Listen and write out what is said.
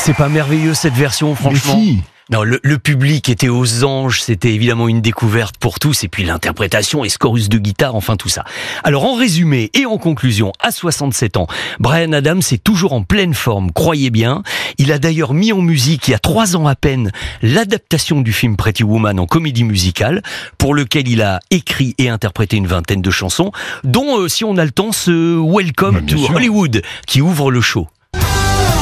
C'est pas merveilleux cette version, franchement. Mais si. Non, le public était aux anges, c'était évidemment une découverte pour tous, et puis l'interprétation, les chorus de guitare, enfin tout ça. Alors en résumé et en conclusion, à 67 ans, Bryan Adams est toujours en pleine forme, croyez bien. Il a d'ailleurs mis en musique, il y a 3 ans à peine, l'adaptation du film Pretty Woman en comédie musicale, pour lequel il a écrit et interprété une 20aine de chansons, dont, si on a le temps, ce Welcome to Hollywood, qui ouvre le show.